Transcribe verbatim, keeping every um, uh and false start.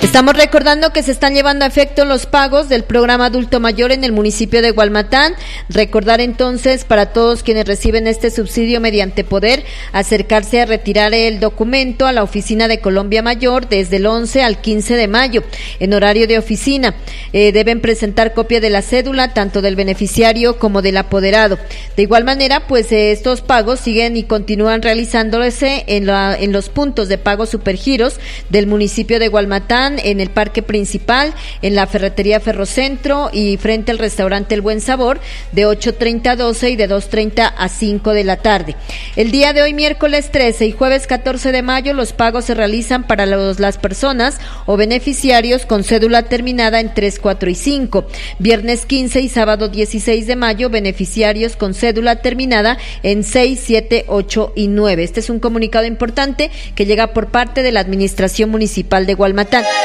Estamos recordando que se están llevando a efecto los pagos del programa adulto mayor en el municipio de Gualmatán. Recordar entonces para todos quienes reciben este subsidio mediante poder acercarse a retirar el documento a la oficina de Colombia Mayor desde el once al quince de mayo en horario de oficina. Eh, deben presentar copia de la cédula tanto del beneficiario como del apoderado. De igual manera, pues eh, estos pagos siguen y continúan realizándose en, la, en los puntos de pago Supergiros del municipio de Gualmatán, en el parque principal, en la ferretería Ferrocentro y frente al restaurante El Buen Sabor, de ocho treinta a doce y de dos treinta a cinco de la tarde. El día de hoy, miércoles trece y jueves catorce de mayo, los pagos se realizan para los, las personas o beneficiarios con cédula terminada en tres, cuatro y cinco. Viernes quince y sábado dieciséis de mayo, beneficiarios con cédula terminada en seis, siete, ocho y nueve. Este es un comunicado importante que llega por parte de la Administración Municipal de Gualmatán.